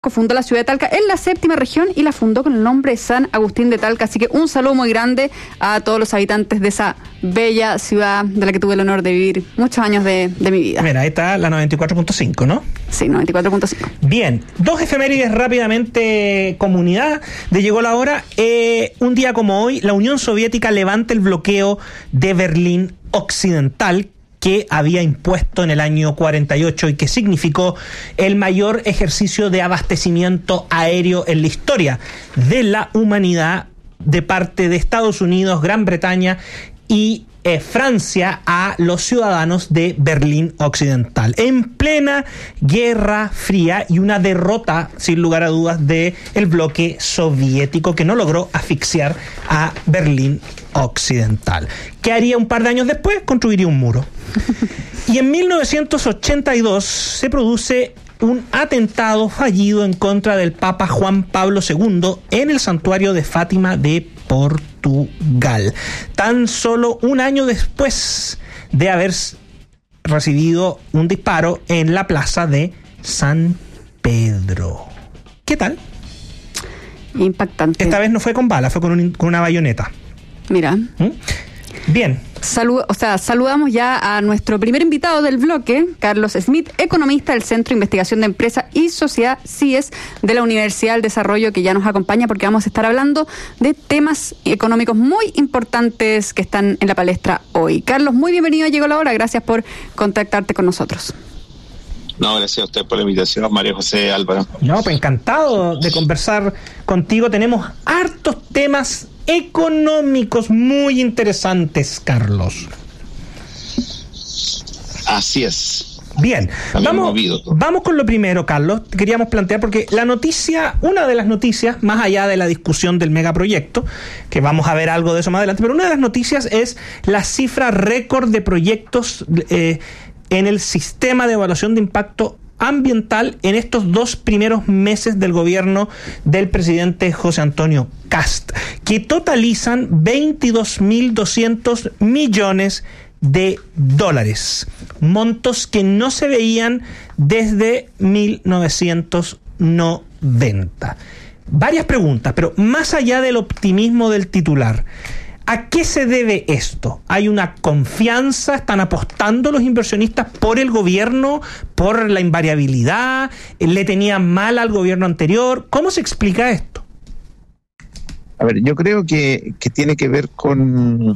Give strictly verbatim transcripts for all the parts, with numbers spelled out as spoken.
fundó la ciudad de Talca en la séptima región y la fundó con el nombre San Agustín de Talca. Así que un saludo muy grande a todos los habitantes de esa bella ciudad de la que tuve el honor de vivir muchos años de, de mi vida. Mira, ahí está la noventa y cuatro punto cinco, ¿no? Sí, noventa y cuatro punto cinco. Bien, dos efemérides rápidamente, comunidad, de llegó la hora. Eh, un día como hoy, la Unión Soviética levanta el bloqueo de Berlín Occidental, que había impuesto en el año cuarenta y ocho y que significó el mayor ejercicio de abastecimiento aéreo en la historia de la humanidad de parte de Estados Unidos, Gran Bretaña y eh, Francia a los ciudadanos de Berlín Occidental, en plena Guerra Fría y una derrota, sin lugar a dudas, del bloque soviético que no logró asfixiar a Berlín Occidental. ¿Qué haría un par de años después? Construiría un muro. Y en mil novecientos ochenta y dos se produce un atentado fallido en contra del Papa Juan Pablo segundo en el santuario de Fátima de Portugal, tan solo un año después de haber recibido un disparo en la plaza de San Pedro. ¿Qué tal? Impactante. Esta vez no fue con bala, fue con, un, con una bayoneta. Mira. ¿Mm? Bien. Salud, o sea, saludamos ya a nuestro primer invitado del bloque, Carlos Smith, economista del Centro de Investigación de Empresa y Sociedad C I E S de la Universidad del Desarrollo, que ya nos acompaña porque vamos a estar hablando de temas económicos muy importantes que están en la palestra hoy. Carlos, muy bienvenido a Llegó la Hora, gracias por contactarte con nosotros. No, gracias a usted por la invitación, María José Álvaro. No, pues encantado de conversar contigo. Tenemos hartos temas económicos muy interesantes, Carlos. Así es. Bien, vamos, vamos con lo primero, Carlos. Queríamos plantear, porque la noticia, una de las noticias, más allá de la discusión del megaproyecto, que vamos a ver algo de eso más adelante, pero una de las noticias es la cifra récord de proyectos eh, en el sistema de evaluación de impacto ambiental en estos dos primeros meses del gobierno del presidente José Antonio Kast, que totalizan veintidós mil doscientos millones de dólares, montos que no se veían desde mil novecientos noventa. Varias preguntas, pero más allá del optimismo del titular, ¿a qué se debe esto? ¿Hay una confianza? ¿Están apostando los inversionistas por el gobierno, por la invariabilidad? ¿Le tenían mal al gobierno anterior? ¿Cómo se explica esto? A ver, yo creo que, que tiene que ver con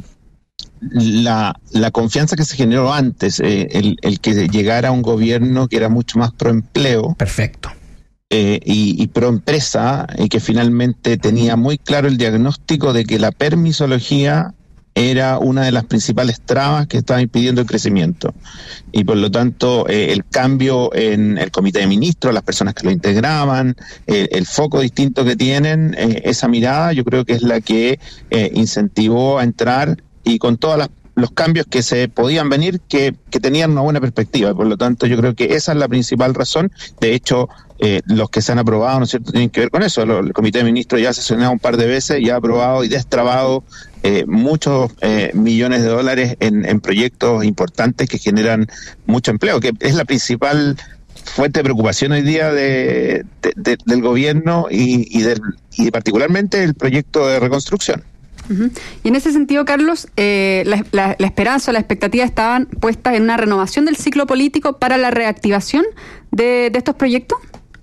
la, la confianza que se generó antes, eh, el, el que llegara un gobierno que era mucho más pro empleo. Perfecto. Eh, y, y pro empresa, y que finalmente tenía muy claro el diagnóstico de que la permisología era una de las principales trabas que estaba impidiendo el crecimiento. Y por lo tanto, eh, el cambio en el comité de ministros, las personas que lo integraban, eh, el foco distinto que tienen, eh, esa mirada yo creo que es la que eh, incentivó a entrar, y con todas las los cambios que se podían venir, que, que tenían una buena perspectiva. Por lo tanto, yo creo que esa es la principal razón. De hecho, eh, los que se han aprobado, ¿no es cierto?, tienen que ver con eso. El Comité de Ministros ya ha sesionado un par de veces y ha aprobado y destrabado eh, muchos eh, millones de dólares en, en proyectos importantes que generan mucho empleo, que es la principal fuente de preocupación hoy día de, de, de, del gobierno y, y, del, y particularmente el proyecto de reconstrucción. Uh-huh. Y en ese sentido, Carlos, eh, la, la, la esperanza o la expectativa estaban puestas en una renovación del ciclo político para la reactivación de, de estos proyectos.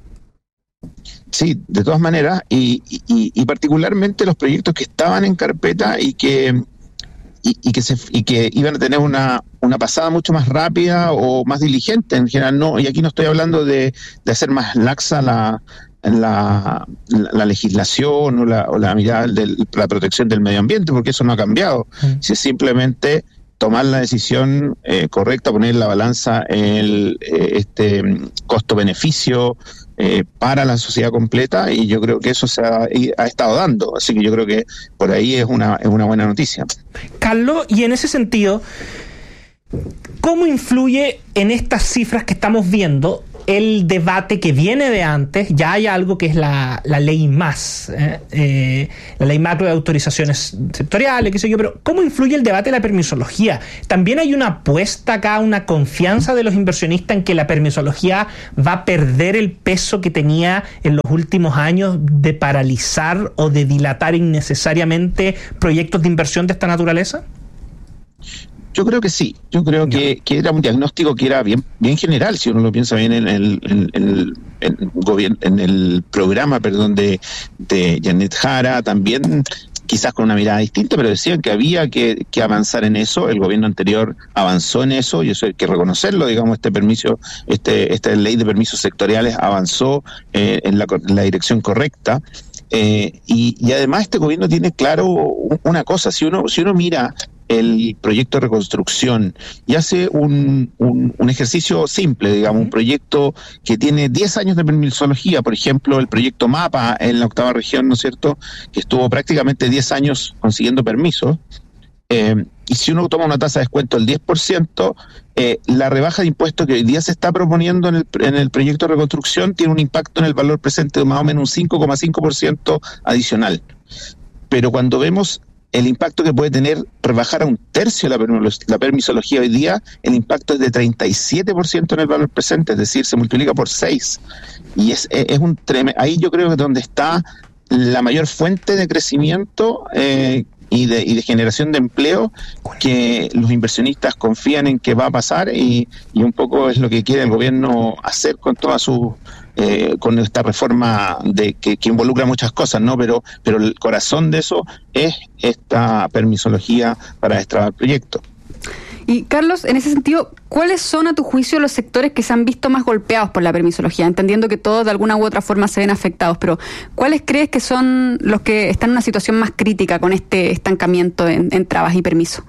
Sí, de todas maneras, y, y, y particularmente los proyectos que estaban en carpeta y que y, y que se y que iban a tener una una pasada mucho más rápida o más diligente en general. No, y aquí no estoy hablando de, de hacer más laxa la La, la, la legislación o la, o la mirada de la protección del medio ambiente, porque eso no ha cambiado. Mm. Si es simplemente tomar la decisión eh, correcta, poner la balanza el eh, este costo-beneficio eh, para la sociedad completa, y yo creo que eso se ha, ha estado dando. Así que yo creo que por ahí es una, es una buena noticia. Carlos, y en ese sentido, ¿cómo influye en estas cifras que estamos viendo el debate que viene de antes, ya hay algo que es la, la ley más, eh, eh, la ley macro de autorizaciones sectoriales, qué sé yo, pero ¿cómo influye el debate de la permisología? También hay una apuesta acá, una confianza de los inversionistas en que la permisología va a perder el peso que tenía en los últimos años de paralizar o de dilatar innecesariamente proyectos de inversión de esta naturaleza. Yo creo que sí, yo creo que, que era un diagnóstico que era bien bien general, si uno lo piensa bien en el, en, en el, en el, gobierno, en el programa perdón, de, de Janet Jara, también quizás con una mirada distinta, pero decían que había que, que avanzar en eso. El gobierno anterior avanzó en eso y eso hay que reconocerlo, digamos, este permiso, este esta ley de permisos sectoriales avanzó eh, en, la, en la dirección correcta. Eh, y, y además este gobierno tiene claro una cosa, si uno, si uno mira el proyecto de reconstrucción y hace un, un, un ejercicio simple, digamos, un proyecto que tiene diez años de permisología, por ejemplo, el proyecto MAPA en la octava región, ¿no es cierto?, que estuvo prácticamente diez años consiguiendo permisos, eh, y si uno toma una tasa de descuento del diez por ciento, eh, la rebaja de impuestos que hoy día se está proponiendo en el, en el proyecto de reconstrucción tiene un impacto en el valor presente de más o menos un cinco coma cinco por ciento adicional. Pero cuando vemos el impacto que puede tener rebajar a un tercio la, la permisología hoy día, el impacto es de treinta y siete por ciento en el valor presente, es decir, se multiplica por seis. Y es, es un tremendo, ahí yo creo que es donde está la mayor fuente de crecimiento eh, y, de, y de generación de empleo que los inversionistas confían en que va a pasar y, y un poco es lo que quiere el gobierno hacer con toda su... Eh, con esta reforma de que, que involucra muchas cosas, ¿no? Pero, pero el corazón de eso es esta permisología para destrabar el proyecto. Y Carlos, en ese sentido, ¿cuáles son a tu juicio los sectores que se han visto más golpeados por la permisología? Entendiendo que todos de alguna u otra forma se ven afectados, pero ¿cuáles crees que son los que están en una situación más crítica con este estancamiento en, en trabas y permiso?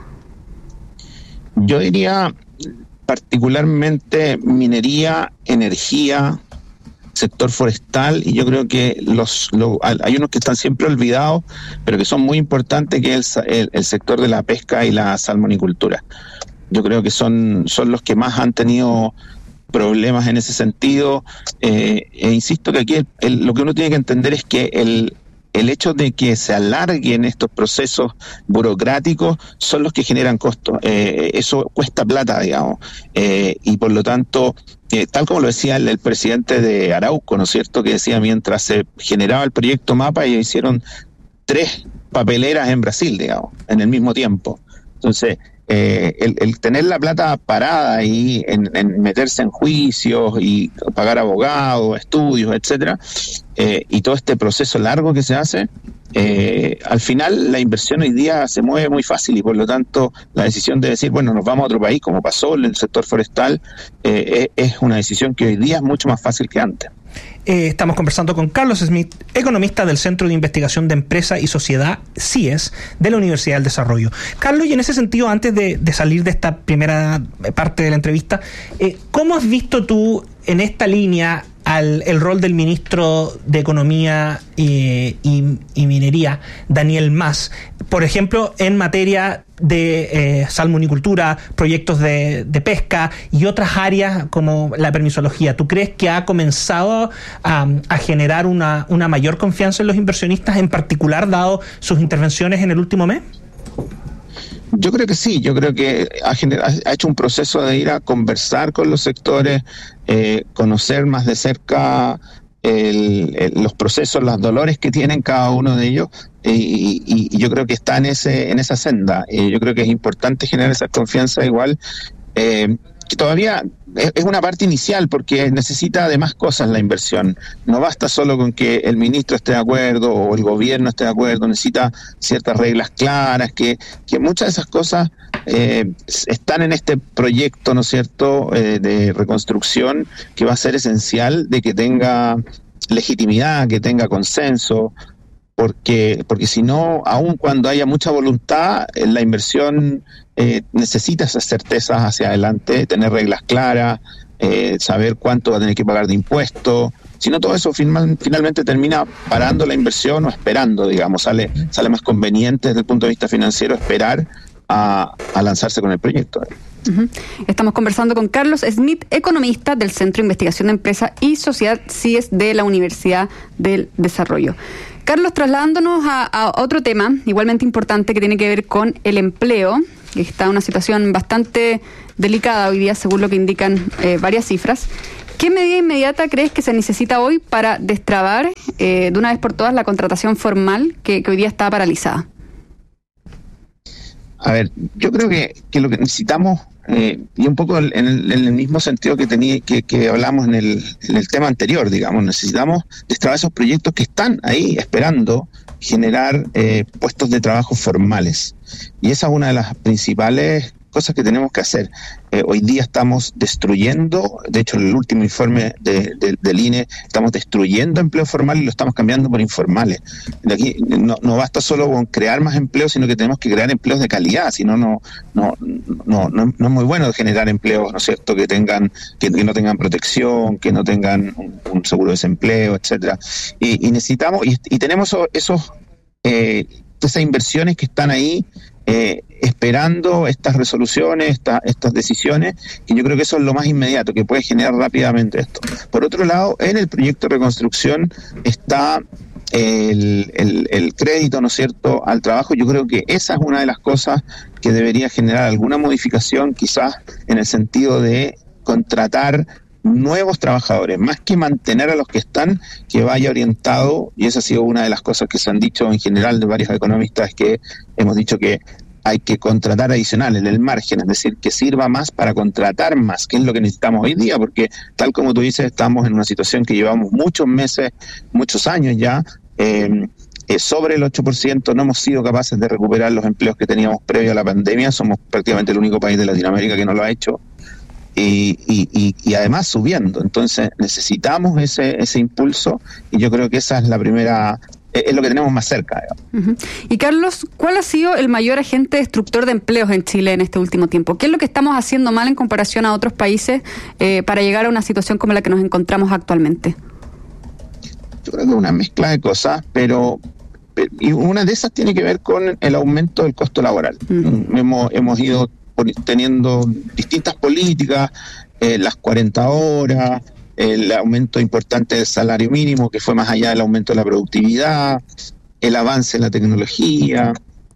Yo diría particularmente minería, energía, sector forestal, y yo creo que los, los hay unos que están siempre olvidados, pero que son muy importantes, que es el, el, el sector de la pesca y la salmonicultura. Yo creo que son, son los que más han tenido problemas en ese sentido, eh, e insisto que aquí el, el, lo que uno tiene que entender es que el el hecho de que se alarguen estos procesos burocráticos son los que generan costos. Eh, eso cuesta plata, digamos, eh, y por lo tanto, eh, tal como lo decía el, el presidente de Arauco, ¿no es cierto?, que decía mientras se generaba el proyecto MAPA, ellos hicieron tres papeleras en Brasil, digamos, en el mismo tiempo. Entonces, eh, el, el tener la plata parada y en, en meterse en juicios y pagar abogados, estudios, etcétera, eh, y todo este proceso largo que se hace, eh, al final la inversión hoy día se mueve muy fácil y por lo tanto la decisión de decir, bueno, nos vamos a otro país, como pasó en el sector forestal, eh, es una decisión que hoy día es mucho más fácil que antes. Eh, estamos conversando con Carlos Smith, economista del Centro de Investigación de Empresa y Sociedad, C I E S, de la Universidad del Desarrollo. Carlos, y en ese sentido, antes de, de salir de esta primera parte de la entrevista, eh, ¿cómo has visto tú en esta línea al el rol del ministro de Economía y, y, y Minería, Daniel Mas, por ejemplo, en materia de eh, salmonicultura, proyectos de, de pesca y otras áreas como la permisología? ¿Tú crees que ha comenzado a, a generar una, una mayor confianza en los inversionistas, en particular dado sus intervenciones en el último mes? Yo creo que sí, yo creo que ha, generado, ha hecho un proceso de ir a conversar con los sectores, eh, conocer más de cerca el, el, los procesos, los dolores que tienen cada uno de ellos, y, y, y yo creo que está en ese en esa senda. Y yo creo que es importante generar esa confianza igual, eh, que todavía es una parte inicial porque necesita de más cosas la inversión. No basta solo con que el ministro esté de acuerdo o el gobierno esté de acuerdo, necesita ciertas reglas claras, que, que muchas de esas cosas eh, están en este proyecto, ¿no es cierto?, eh, de reconstrucción, que va a ser esencial de que tenga legitimidad, que tenga consenso, porque porque si no, aun cuando haya mucha voluntad, la inversión eh, necesita esas certezas hacia adelante, tener reglas claras, eh, saber cuánto va a tener que pagar de impuestos. Si no, todo eso final, finalmente termina parando la inversión o esperando, digamos, sale sale más conveniente desde el punto de vista financiero esperar a, a lanzarse con el proyecto. Uh-huh. Estamos conversando con Carlos Smith, economista del Centro de Investigación de Empresa y Sociedad C I E S de la Universidad del Desarrollo. Carlos, trasladándonos a, a otro tema igualmente importante que tiene que ver con el empleo, que está en una situación bastante delicada hoy día, según lo que indican eh, varias cifras. ¿Qué medida inmediata crees que se necesita hoy para destrabar eh, de una vez por todas la contratación formal que, que hoy día está paralizada? A ver, yo creo que, que lo que necesitamos, eh, y un poco en el, en el mismo sentido que tenía que, que hablamos en el, en el tema anterior, digamos, necesitamos destrabar esos proyectos que están ahí esperando generar eh, puestos de trabajo formales. Y esa es una de las principales cosas que tenemos que hacer. Eh, hoy día estamos destruyendo, de hecho el último informe de, de, del I N E, estamos destruyendo empleo formal y lo estamos cambiando por informales. De aquí no, no basta solo con crear más empleos, sino que tenemos que crear empleos de calidad, si no, no, no, no, no es muy bueno generar empleos, ¿no es cierto?, que tengan, que, que no tengan protección, que no tengan un, un seguro de desempleo, etcétera. Y, y necesitamos, y, y tenemos esos, esos eh, esas inversiones que están ahí Eh, esperando estas resoluciones, esta, estas decisiones, que yo creo que eso es lo más inmediato, que puede generar rápidamente esto. Por otro lado, en el proyecto de reconstrucción está el, el, el crédito, ¿no es cierto?, al trabajo. Yo creo que esa es una de las cosas que debería generar alguna modificación, quizás en el sentido de contratar nuevos trabajadores, más que mantener a los que están, que vaya orientado, y esa ha sido una de las cosas que se han dicho en general de varios economistas, que hemos dicho que hay que contratar adicional en el margen, es decir, que sirva más para contratar más, que es lo que necesitamos hoy día, porque tal como tú dices, estamos en una situación que llevamos muchos meses, muchos años ya, eh, eh, sobre el ocho por ciento, no hemos sido capaces de recuperar los empleos que teníamos previo a la pandemia, somos prácticamente el único país de Latinoamérica que no lo ha hecho, Y, y, y, y además subiendo. Entonces necesitamos ese ese impulso, y yo creo que esa es la primera, es lo que tenemos más cerca. Uh-huh. Y Carlos, ¿cuál ha sido el mayor agente destructor de empleos en Chile en este último tiempo? ¿Qué es lo que estamos haciendo mal en comparación a otros países eh, para llegar a una situación como la que nos encontramos actualmente? Yo creo que es una mezcla de cosas, pero y una de esas tiene que ver con el aumento del costo laboral. Uh-huh. Hemos, hemos ido teniendo distintas políticas, eh, las cuarenta horas, el aumento importante del salario mínimo, que fue más allá del aumento de la productividad, el avance en la tecnología.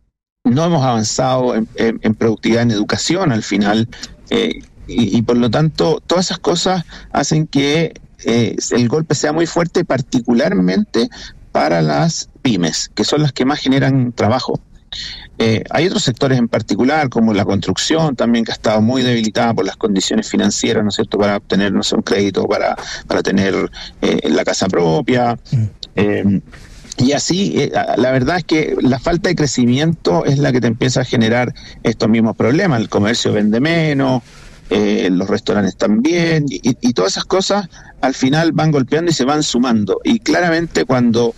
No hemos avanzado en, en, en productividad en educación al final, eh, y, y por lo tanto todas esas cosas hacen que eh, el golpe sea muy fuerte, particularmente para las pymes, que son las que más generan trabajo. Eh, hay otros sectores en particular, como la construcción también, que ha estado muy debilitada por las condiciones financieras, ¿no es cierto?, para obtener, no sé, un crédito para, para tener eh, la casa propia. Eh, y así, eh, la verdad es que la falta de crecimiento es la que te empieza a generar estos mismos problemas. El comercio vende menos, eh, los restaurantes también, y, y todas esas cosas al final van golpeando y se van sumando. Y claramente cuando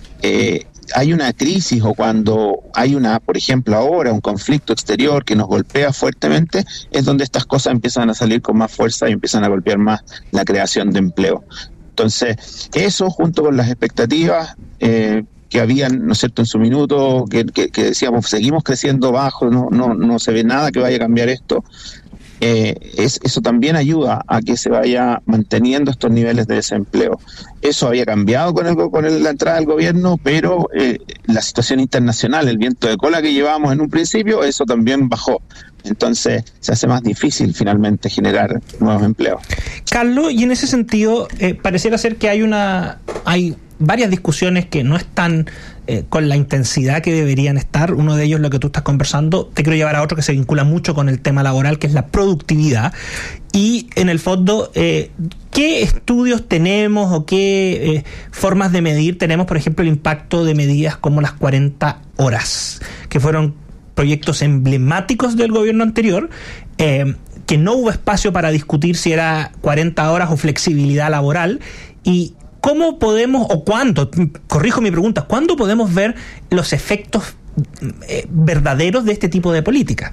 Eh, hay una crisis, o cuando hay una, por ejemplo ahora, un conflicto exterior que nos golpea fuertemente, es donde estas cosas empiezan a salir con más fuerza y empiezan a golpear más la creación de empleo. Entonces, eso junto con las expectativas eh, que habían, ¿no es cierto?, en su minuto, que, que, que decíamos, seguimos creciendo bajo, no, no, no se ve nada que vaya a cambiar esto. Eh, es, eso también ayuda a que se vaya manteniendo estos niveles de desempleo. Eso había cambiado con, el, con el, la entrada del gobierno, pero eh, la situación internacional, el viento de cola que llevábamos en un principio, eso también bajó. Entonces se hace más difícil finalmente generar nuevos empleos. Carlos, y en ese sentido, eh, pareciera ser que hay una hay varias discusiones que no están eh, con la intensidad que deberían estar. Uno de ellos, lo que tú estás conversando, te quiero llevar a otro que se vincula mucho con el tema laboral, que es la productividad. Y en el fondo, eh, ¿qué estudios tenemos o qué eh, formas de medir tenemos, por ejemplo, el impacto de medidas como las cuarenta horas, que fueron proyectos emblemáticos del gobierno anterior, eh, que no hubo espacio para discutir si era cuarenta horas o flexibilidad laboral? Y ¿cómo podemos, o cuándo, corrijo mi pregunta, cuándo podemos ver los efectos eh, verdaderos de este tipo de política?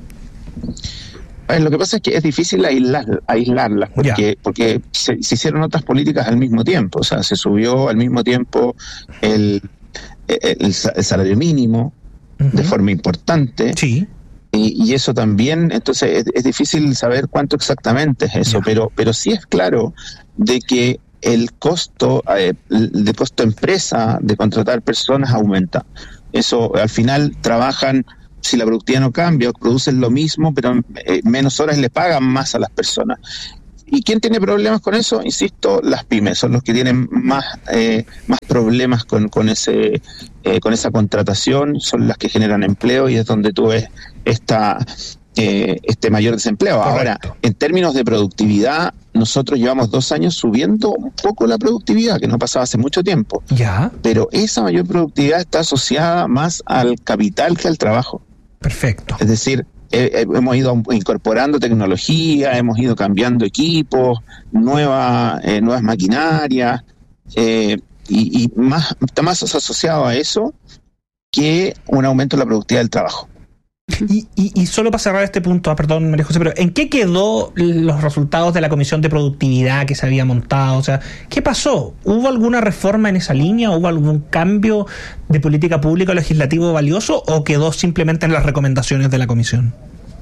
Lo que pasa es que es difícil aislar, aislarlas, porque, porque se, se hicieron otras políticas al mismo tiempo. O sea, se subió al mismo tiempo el, el, el salario mínimo, uh-huh, de forma importante. Sí. Y, y eso también, entonces es, es difícil saber cuánto exactamente es eso, yeah. pero pero sí es claro de que el costo eh, de costo empresa de contratar personas aumenta. Eso al final trabajan, si la productividad no cambia, producen lo mismo, pero eh, menos horas le pagan más a las personas. ¿Y quién tiene problemas con eso? Insisto, las pymes son los que tienen más eh, más problemas con con ese eh, con esa contratación, son las que generan empleo y es donde tú ves esta eh, este mayor desempleo. Correcto. Ahora, en términos de productividad, nosotros llevamos dos años subiendo un poco la productividad, que no pasaba hace mucho tiempo. Ya. Pero esa mayor productividad está asociada más al capital que al trabajo. Perfecto. Es decir, Eh, hemos ido incorporando tecnología, hemos ido cambiando equipos, nueva, eh, nuevas maquinarias, eh, y, y más está más asociado a eso que un aumento de la productividad del trabajo. Y, y, y solo para cerrar este punto, ah, perdón, María José, pero ¿en qué quedó los resultados de la comisión de productividad que se había montado? O sea, ¿qué pasó? ¿Hubo alguna reforma en esa línea? ¿Hubo algún cambio de política pública o legislativo valioso? ¿O quedó simplemente en las recomendaciones de la comisión?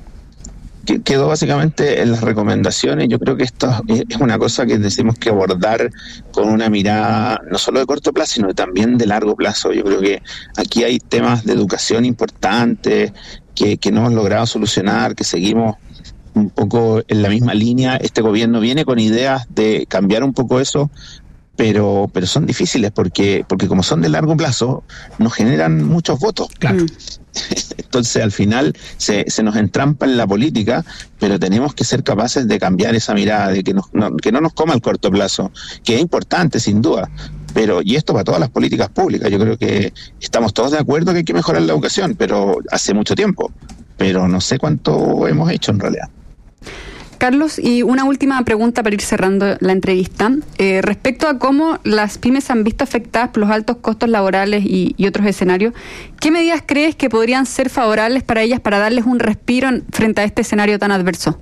Quedó básicamente en las recomendaciones. Yo creo que esto es una cosa que decimos que abordar con una mirada no solo de corto plazo, sino también de largo plazo. Yo creo que aquí hay temas de educación importantes que, que no hemos logrado solucionar, que seguimos un poco en la misma línea. Este gobierno viene con ideas de cambiar un poco eso, pero pero son difíciles porque porque como son de largo plazo, nos generan muchos votos. Claro. Entonces al final se, se nos entrampa en la política, pero tenemos que ser capaces de cambiar esa mirada, de que, nos, no, que no nos coma el corto plazo, que es importante sin duda, pero y esto para todas las políticas públicas. Yo creo que estamos todos de acuerdo que hay que mejorar la educación, pero hace mucho tiempo, pero no sé cuánto hemos hecho en realidad. Carlos, y una última pregunta para ir cerrando la entrevista. Eh, respecto a cómo las pymes se han visto afectadas por los altos costos laborales y, y otros escenarios, ¿qué medidas crees que podrían ser favorables para ellas para darles un respiro en, frente a este escenario tan adverso?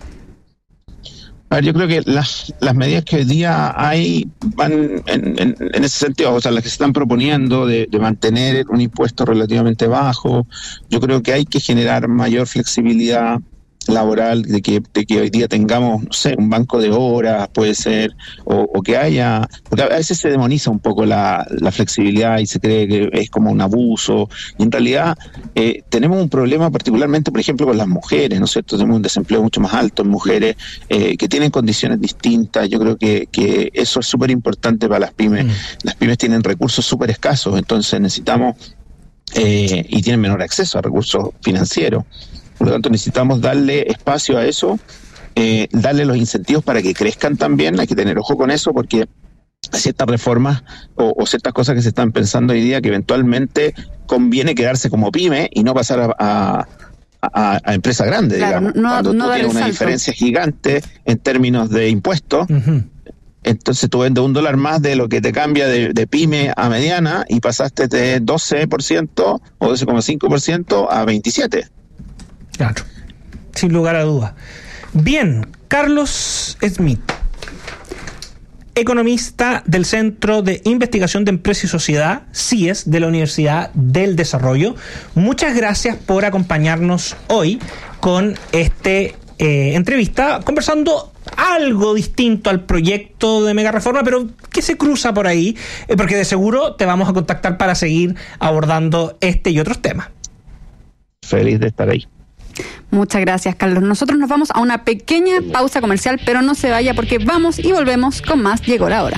A ver, yo creo que las, las medidas que hoy día hay van en, en, en ese sentido, o sea, las que se están proponiendo de, de mantener un impuesto relativamente bajo. Yo creo que hay que generar mayor flexibilidad laboral, de que, de que hoy día tengamos, no sé, un banco de horas, puede ser, o, o que haya, porque a veces se demoniza un poco la, la flexibilidad y se cree que es como un abuso, y en realidad eh, tenemos un problema particularmente, por ejemplo, con las mujeres, ¿no es cierto? Tenemos un desempleo mucho más alto en mujeres eh, que tienen condiciones distintas. Yo creo que, que eso es súper importante para las pymes. Mm. Las pymes tienen recursos súper escasos, entonces necesitamos, eh, y tienen menor acceso a recursos financieros. Por lo tanto, necesitamos darle espacio a eso, eh, darle los incentivos para que crezcan también. Hay que tener ojo con eso porque hay ciertas reformas o, o ciertas cosas que se están pensando hoy día que eventualmente conviene quedarse como pyme y no pasar a, a, a, a empresa grande, claro, digamos. No, Cuando no tú tienes una salto. diferencia gigante en términos de impuestos, uh-huh. Entonces tú vendes un dólar más de lo que te cambia de, de pyme a mediana y pasaste de doce por ciento o doce coma cinco por ciento a veintisiete por ciento. Claro, sin lugar a dudas. Bien, Carlos Smith, economista del Centro de Investigación de Empresa y Sociedad, C I E S, de la Universidad del Desarrollo. Muchas gracias por acompañarnos hoy con este eh, entrevista, conversando algo distinto al proyecto de mega reforma, pero que se cruza por ahí, eh, porque de seguro te vamos a contactar para seguir abordando este y otros temas. Feliz de estar ahí. Muchas gracias, Carlos. Nosotros nos vamos a una pequeña pausa comercial, pero no se vaya porque vamos y volvemos con más Llegó la Hora.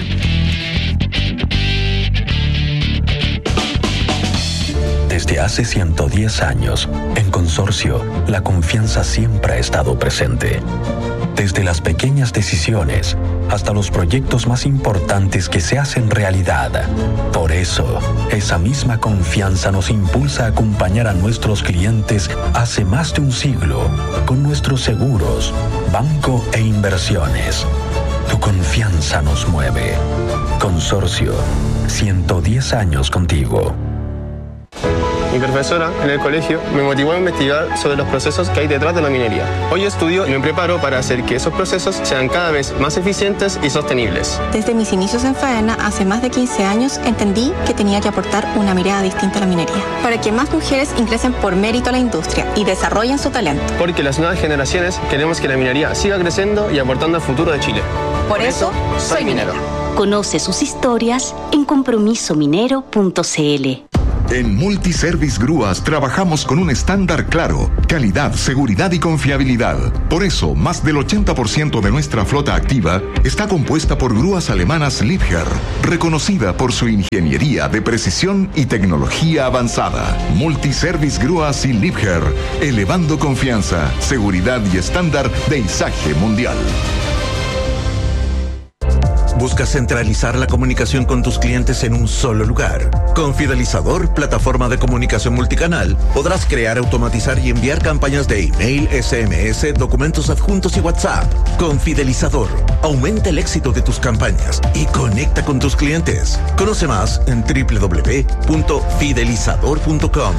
Desde hace ciento diez años, en Consorcio, la confianza siempre ha estado presente. Desde las pequeñas decisiones hasta los proyectos más importantes que se hacen realidad. Por eso, esa misma confianza nos impulsa a acompañar a nuestros clientes hace más de un siglo con nuestros seguros, banco e inversiones. Tu confianza nos mueve. Consorcio, ciento diez años contigo. Mi profesora en el colegio me motivó a investigar sobre los procesos que hay detrás de la minería. Hoy estudio y me preparo para hacer que esos procesos sean cada vez más eficientes y sostenibles. Desde mis inicios en Faena, hace más de quince años, entendí que tenía que aportar una mirada distinta a la minería, para que más mujeres ingresen por mérito a la industria y desarrollen su talento. Porque las nuevas generaciones queremos que la minería siga creciendo y aportando al futuro de Chile. Por, por eso, eso, soy minero. Conoce sus historias en compromiso minero punto c l. En Multiservice Grúas trabajamos con un estándar claro, calidad, seguridad y confiabilidad. Por eso, más del ochenta por ciento de nuestra flota activa está compuesta por grúas alemanas Liebherr, reconocida por su ingeniería de precisión y tecnología avanzada. Multiservice Grúas y Liebherr, elevando confianza, seguridad y estándar de izaje mundial. ¿Buscas centralizar la comunicación con tus clientes en un solo lugar? Con Fidelizador, plataforma de comunicación multicanal, podrás crear, automatizar y enviar campañas de email, S M S, documentos adjuntos y WhatsApp. Con Fidelizador, aumenta el éxito de tus campañas y conecta con tus clientes. Conoce más en doble u doble u doble u punto fidelizador punto com.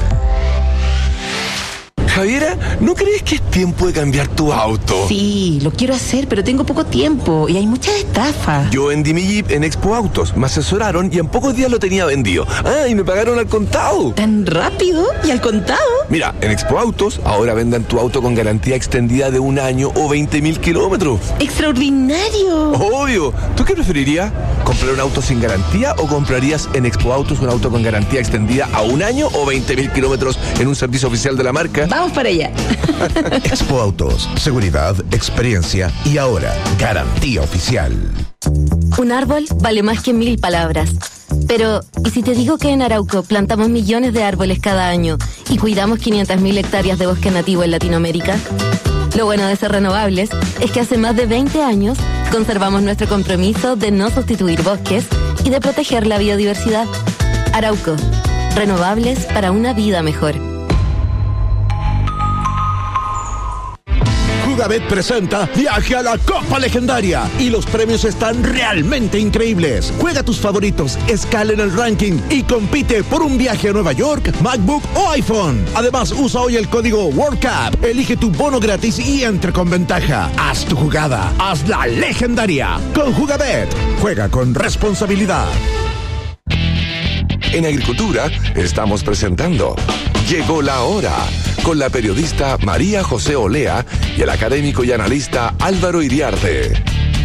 Javiera, ¿no crees que es tiempo de cambiar tu auto? Sí, lo quiero hacer, pero tengo poco tiempo y hay muchas estafas. Yo vendí mi Jeep en Expo Autos, me asesoraron y en pocos días lo tenía vendido. Ah, y me pagaron al contado. ¿Tan rápido? ¿Y al contado? Mira, en Expo Autos ahora vendan tu auto con garantía extendida de un año o veinte mil kilómetros. ¡Extraordinario! Obvio. ¿Tú qué preferirías? ¿Comprar un auto sin garantía o comprarías en Expo Autos un auto con garantía extendida a un año o veinte mil kilómetros en un servicio oficial de la marca? Vamos para allá. Expo Autos, seguridad, experiencia y ahora garantía oficial. Un árbol vale más que mil palabras. Pero, ¿y si te digo que en Arauco plantamos millones de árboles cada año y cuidamos quinientas mil hectáreas de bosque nativo en Latinoamérica? Lo bueno de ser renovables es que hace más de veinte años conservamos nuestro compromiso de no sustituir bosques y de proteger la biodiversidad. Arauco, renovables para una vida mejor. Jugabet presenta Viaje a la Copa Legendaria y los premios están realmente increíbles. Juega tus favoritos, escala en el ranking y compite por un viaje a Nueva York, MacBook o iPhone. Además, usa hoy el código World Cup, elige tu bono gratis y entre con ventaja. Haz tu jugada, hazla legendaria. Con Jugabet, juega con responsabilidad. En Agricultura estamos presentando Llegó la Hora, con la periodista María José Olea y el académico y analista Álvaro Iriarte.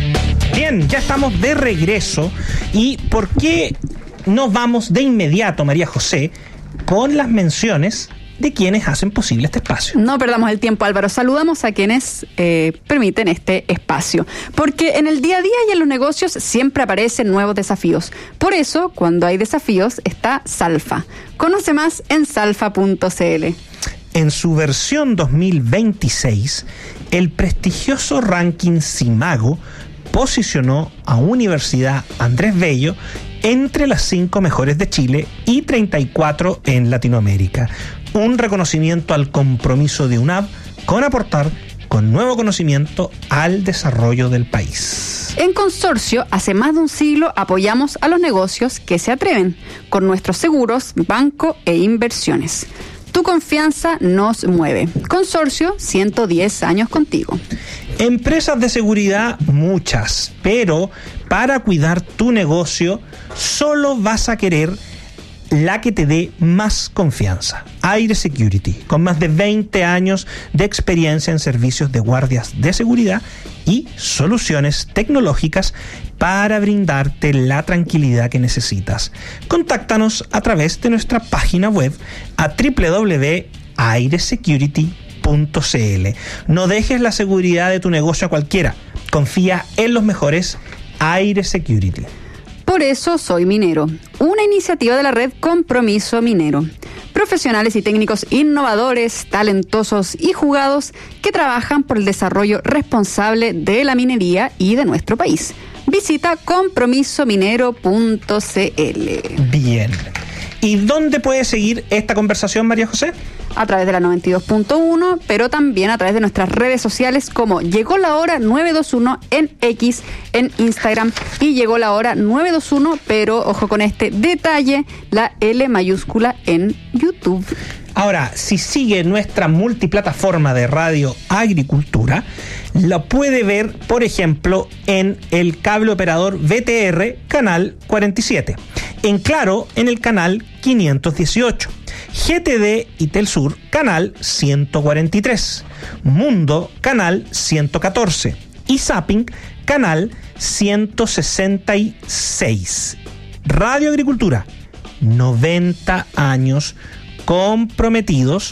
Bien, ya estamos de regreso. ¿Y por qué no vamos de inmediato, María José, con las menciones de quienes hacen posible este espacio? No perdamos el tiempo, Álvaro. Saludamos a quienes eh, permiten este espacio. Porque en el día a día y en los negocios siempre aparecen nuevos desafíos. Por eso, cuando hay desafíos, está Salfa. Conoce más en salfa punto c l. En su versión dos mil veintiséis, el prestigioso ranking Simago posicionó a Universidad Andrés Bello entre las cinco mejores de Chile y treinta y cuatro en Latinoamérica. Un reconocimiento al compromiso de UNAV con aportar con nuevo conocimiento al desarrollo del país. En Consorcio, hace más de un siglo apoyamos a los negocios que se atreven con nuestros seguros, banco e inversiones. Tu confianza nos mueve. Consorcio, ciento diez años contigo. Empresas de seguridad, muchas, pero para cuidar tu negocio solo vas a querer la que te dé más confianza. Aire Security, con más de veinte años de experiencia en servicios de guardias de seguridad y soluciones tecnológicas para brindarte la tranquilidad que necesitas. Contáctanos a través de nuestra página web a doble u doble u doble u punto aire security punto c l. No dejes la seguridad de tu negocio a cualquiera. Confía en los mejores. Aire Security. Por eso soy minero, una iniciativa de la red Compromiso Minero. Profesionales y técnicos innovadores, talentosos y jugados que trabajan por el desarrollo responsable de la minería y de nuestro país. Visita compromiso minero punto c l. Bien. ¿Y dónde puede seguir esta conversación, María José? A través de la noventa y dos punto uno, pero también a través de nuestras redes sociales como Llegó la Hora nueve dos uno en X, en Instagram, y Llegó la Hora nueve dos uno, pero ojo con este detalle, la L mayúscula en YouTube. Ahora, si sigue nuestra multiplataforma de Radio Agricultura, lo puede ver, por ejemplo, en el cable operador V T R, canal cuarenta y siete. En Claro, en el canal quinientos dieciocho. G T D y Telsur, canal ciento cuarenta y tres. Mundo, canal ciento catorce. Y Zapping, canal ciento sesenta y seis. Radio Agricultura, noventa años comprometidos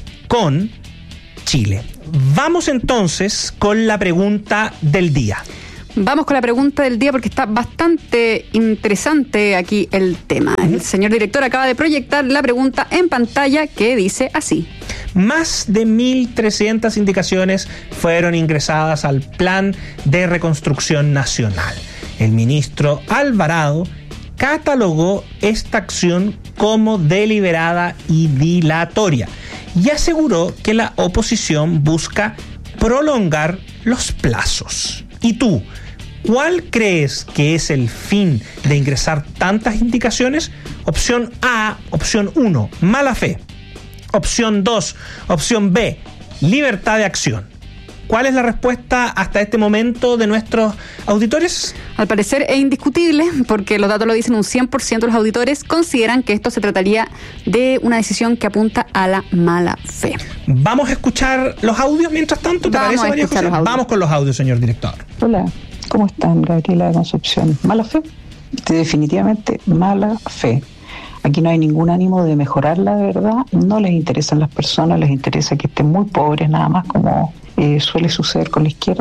con Chile. Vamos entonces con la pregunta del día. Vamos con la pregunta del día porque está bastante interesante aquí el tema. El señor director acaba de proyectar la pregunta en pantalla que dice así. Más de mil trescientas indicaciones fueron ingresadas al Plan de Reconstrucción Nacional. El ministro Alvarado catalogó esta acción como deliberada y dilatoria y aseguró que la oposición busca prolongar los plazos. ¿Y tú, cuál crees que es el fin de ingresar tantas indicaciones? Opción A, opción uno, mala fe. Opción dos, opción B, libertad de acción. ¿Cuál es la respuesta hasta este momento de nuestros auditores? Al parecer es indiscutible, porque los datos lo dicen, un cien por ciento de los auditores consideran que esto se trataría de una decisión que apunta a la mala fe. Vamos a escuchar los audios mientras tanto, ¿te Vamos parece, María José? Vamos con los audios, señor director. Hola, ¿cómo están? Gabriela de Concepción. ¿Mala fe? Definitivamente mala fe. Aquí no hay ningún ánimo de mejorarla, de verdad. No les interesan las personas, les interesa que estén muy pobres nada más, como eh, suele suceder con la izquierda.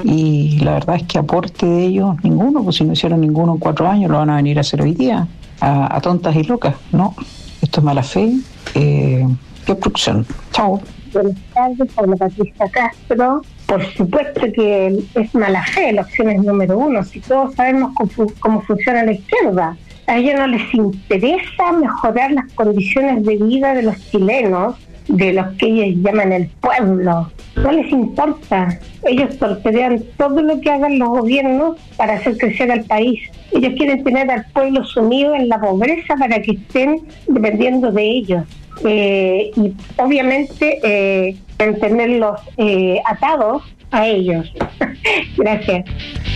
Y la verdad es que aporte de ellos ninguno, pues si no hicieron ninguno en cuatro años, lo van a venir a hacer hoy día, a, a tontas y locas, ¿no? Esto es mala fe. Eh, ¡Destrucción! Chao. Buenas tardes, Pablo Patricia Castro. Por supuesto que es mala fe, la opción es número uno. Si todos sabemos cómo, cómo funciona la izquierda, a ellos no les interesa mejorar las condiciones de vida de los chilenos, de los que ellos llaman el pueblo. No les importa. Ellos torpedean todo lo que hagan los gobiernos para hacer crecer al país. Ellos quieren tener al pueblo sumido en la pobreza para que estén dependiendo de ellos. Eh, y obviamente eh, mantenerlos eh, atados a ellos. Gracias.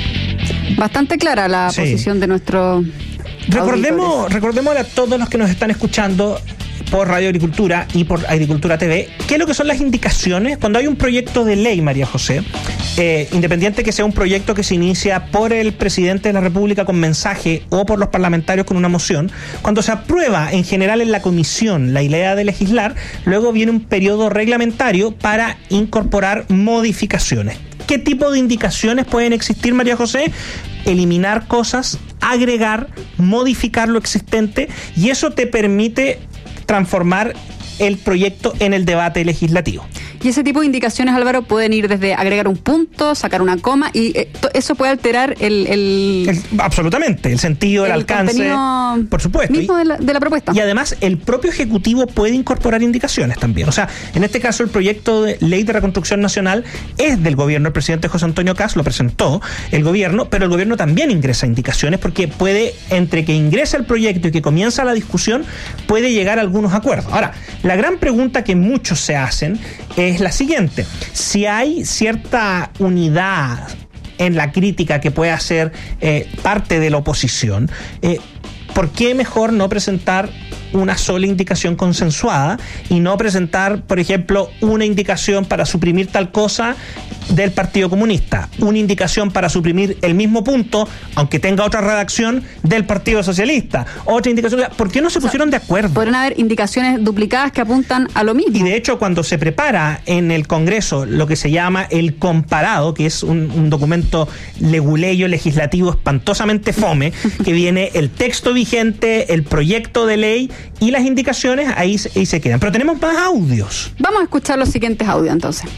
Bastante clara la sí. posición de nuestro... Recordemos, recordemos a todos los que nos están escuchando por Radio Agricultura y por Agricultura T V, ¿qué es lo que son las indicaciones? Cuando hay un proyecto de ley, María José, eh, independiente que sea un proyecto que se inicia por el presidente de la República con mensaje o por los parlamentarios con una moción, cuando se aprueba en general en la comisión la idea de legislar, luego viene un periodo reglamentario para incorporar modificaciones. ¿Qué tipo de indicaciones pueden existir, María José? Eliminar cosas, agregar, modificar lo existente, y eso te permite transformar el proyecto en el debate legislativo. Y ese tipo de indicaciones, Álvaro, pueden ir desde agregar un punto, sacar una coma, y eh, eso puede alterar el... el, el absolutamente, el sentido, el, el alcance, por supuesto. Mismo de la, de la propuesta. Y además, el propio Ejecutivo puede incorporar indicaciones también. O sea, en este caso, el proyecto de Ley de Reconstrucción Nacional es del gobierno. El presidente José Antonio Kast lo presentó el gobierno, pero el gobierno también ingresa indicaciones porque puede, entre que ingresa el proyecto y que comienza la discusión, puede llegar a algunos acuerdos. Ahora, la gran pregunta que muchos se hacen es la siguiente: si hay cierta unidad en la crítica que puede hacer eh, parte de la oposición, eh, ¿por qué mejor no presentar una sola indicación consensuada y no presentar, por ejemplo, una indicación para suprimir tal cosa del Partido Comunista, una indicación para suprimir el mismo punto, aunque tenga otra redacción, del Partido Socialista, otra indicación? ¿Por qué no se pusieron de acuerdo? Podrían haber indicaciones duplicadas que apuntan a lo mismo. Y de hecho, cuando se prepara en el Congreso lo que se llama el comparado, que es un, un documento leguleyo legislativo espantosamente fome, que viene el texto vigente, el proyecto de ley y las indicaciones, ahí, ahí se quedan. Pero tenemos más audios. Vamos a escuchar los siguientes audios entonces.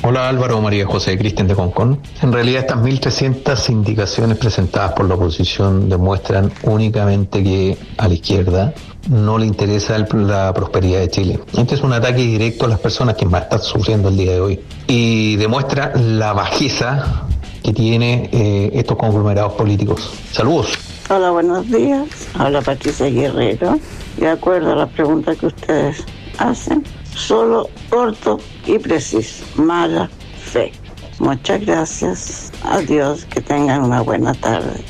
Hola Álvaro, María José, Cristian de Concón. En realidad estas mil trescientas indicaciones presentadas por la oposición demuestran únicamente que a la izquierda no le interesa el, la prosperidad de Chile. Este es un ataque directo a las personas que más están sufriendo el día de hoy y demuestra la bajeza que tiene eh, estos conglomerados políticos. Saludos. Hola, buenos días. Habla Patricia Guerrero. De acuerdo a las preguntas que ustedes hacen, solo corto y preciso. Mala fe. Muchas gracias. Adiós. Que tengan una buena tarde.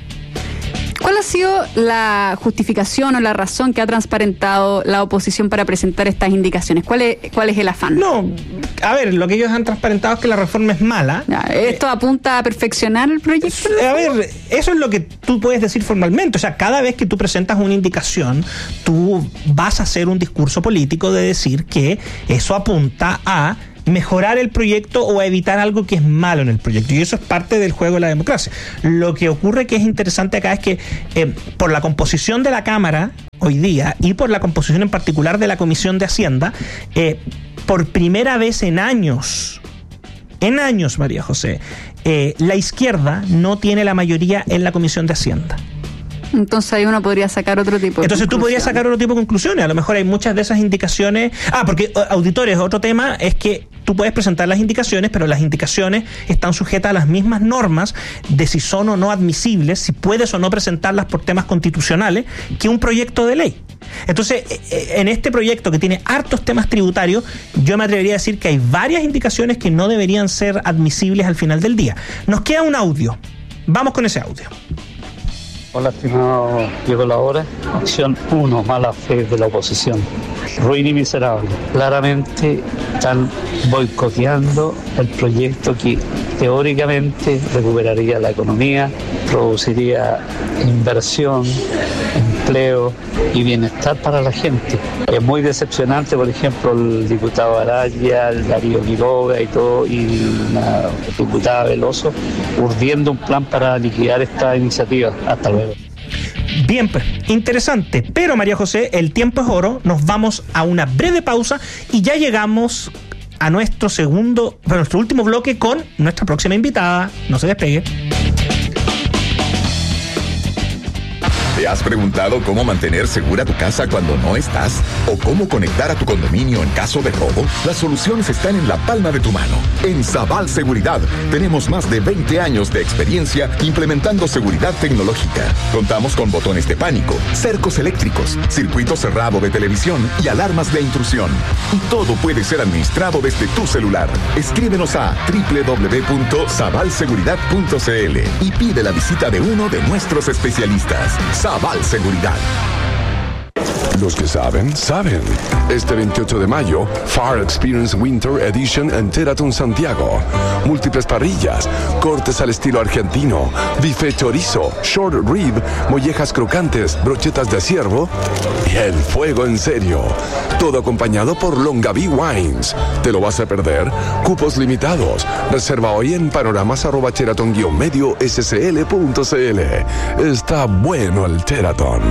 ¿Cuál ha sido la justificación o la razón que ha transparentado la oposición para presentar estas indicaciones? ¿Cuál es, cuál es el afán? No, a ver, lo que ellos han transparentado es que la reforma es mala. Ya, ¿esto eh, apunta a perfeccionar el proyecto? A ver, eso es lo que tú puedes decir formalmente. O sea, cada vez que tú presentas una indicación, tú vas a hacer un discurso político de decir que eso apunta a mejorar el proyecto o a evitar algo que es malo en el proyecto, y eso es parte del juego de la democracia. Lo que ocurre que es interesante acá es que eh, por la composición de la Cámara hoy día y por la composición en particular de la Comisión de Hacienda, eh, por primera vez en años, en años, María José, eh, la izquierda no tiene la mayoría en la Comisión de Hacienda. Entonces ahí uno podría sacar otro tipo de Entonces tú podrías sacar otro tipo de conclusiones. A lo mejor hay muchas de esas indicaciones. Ah, porque auditores, otro tema es que tú puedes presentar las indicaciones, pero las indicaciones están sujetas a las mismas normas de si son o no admisibles, si puedes o no presentarlas por temas constitucionales, que un proyecto de ley. Entonces, en este proyecto que tiene hartos temas tributarios, yo me atrevería a decir que hay varias indicaciones que no deberían ser admisibles al final del día. Nos queda un audio. Vamos con ese audio. Hola, estimado, llegó la hora. Opción uno, mala fe de la oposición. Ruin y miserable. Claramente están boicoteando el proyecto que teóricamente recuperaría la economía, produciría inversión, empleo y bienestar para la gente. Es muy decepcionante, por ejemplo, el diputado Araya, el Darío Quiroga y todo, y la diputada Veloso, urdiendo un plan para liquidar esta iniciativa. Hasta luego. Bien, pues, interesante. Pero, María José, el tiempo es oro. Nos vamos a una breve pausa y ya llegamos a nuestro segundo, a nuestro último bloque con nuestra próxima invitada. No se despegue. ¿Te has preguntado cómo mantener segura tu casa cuando no estás? ¿O cómo conectar a tu condominio en caso de robo? Las soluciones están en la palma de tu mano. En Sabal Seguridad tenemos más de veinte años de experiencia implementando seguridad tecnológica. Contamos con botones de pánico, cercos eléctricos, circuito cerrado de televisión y alarmas de intrusión. Y todo puede ser administrado desde tu celular. Escríbenos a doble u doble u doble u punto sabal seguridad punto c l y pide la visita de uno de nuestros especialistas. Sabal Seguridad. Los que saben, saben. Este veintiocho de mayo, Far Experience Winter Edition en Teraton Santiago. Múltiples parrillas, cortes al estilo argentino, bife chorizo, short rib, mollejas crocantes, brochetas de ciervo y el fuego en serio. Todo acompañado por Longaví Wines. ¿Te lo vas a perder? Cupos limitados. Reserva hoy en panoramas arroba teraton guion medio scl punto cl. Está bueno el Teraton.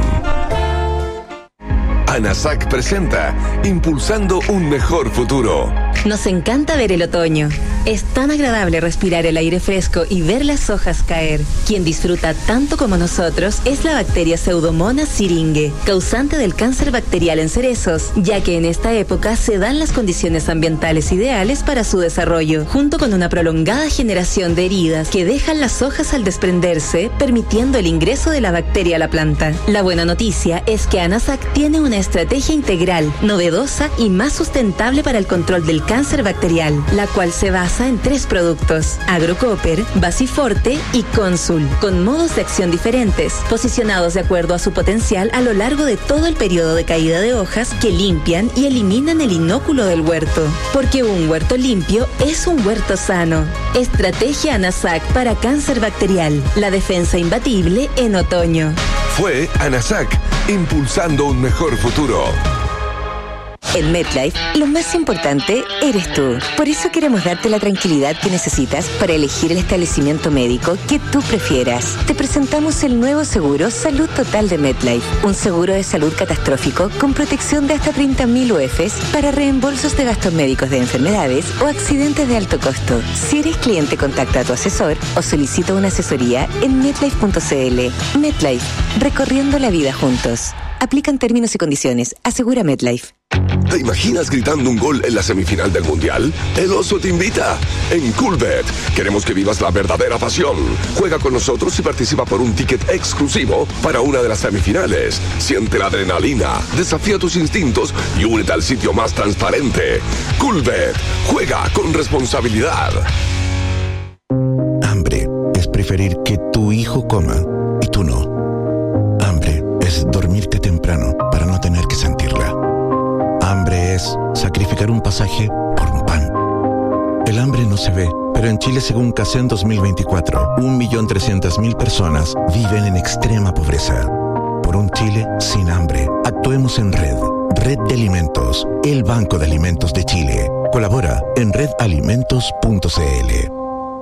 ANASAC presenta Impulsando un mejor futuro. Nos encanta ver el otoño. Es tan agradable respirar el aire fresco y ver las hojas caer. Quien disfruta tanto como nosotros es la bacteria Pseudomonas syringae, causante del cáncer bacterial en cerezos, ya que en esta época se dan las condiciones ambientales ideales para su desarrollo, junto con una prolongada generación de heridas que dejan las hojas al desprenderse, permitiendo el ingreso de la bacteria a la planta. La buena noticia es que ANASAC tiene una estrategia integral, novedosa y más sustentable para el control del cáncer bacterial, la cual se basa en tres productos: Agrocopper, Basiforte y Consul, con modos de acción diferentes, posicionados de acuerdo a su potencial a lo largo de todo el periodo de caída de hojas, que limpian y eliminan el inóculo del huerto. Porque un huerto limpio es un huerto sano. Estrategia ANASAC para cáncer bacterial, la defensa imbatible en otoño. Fue ANASAC, impulsando un mejor futuro. En MetLife, lo más importante eres tú. Por eso queremos darte la tranquilidad que necesitas para elegir el establecimiento médico que tú prefieras. Te presentamos el nuevo seguro Salud Total de MetLife, un seguro de salud catastrófico con protección de hasta treinta mil U E Fs para reembolsos de gastos médicos de enfermedades o accidentes de alto costo. Si eres cliente, contacta a tu asesor o solicita una asesoría en metlife punto c l. MetLife, recorriendo la vida juntos. Aplican términos y condiciones. Asegura MetLife. ¿Te imaginas gritando un gol en la semifinal del Mundial? El Oso te invita. En Coolbet queremos que vivas la verdadera pasión. Juega con nosotros y participa por un ticket exclusivo para una de las semifinales. Siente la adrenalina, desafía tus instintos y únete al sitio más transparente. Coolbet. Juega con responsabilidad. Hambre es preferir que tu hijo coma y tú no. Hambre es dormirte temprano para no tener que sentirla. Hambre es sacrificar un pasaje por un pan. El hambre no se ve, pero en Chile, según CACEN dos mil veinticuatro, un millón trescientas mil personas viven en extrema pobreza. Por un Chile sin hambre, actuemos en red. Red de Alimentos, el Banco de Alimentos de Chile. Colabora en red alimentos punto c l.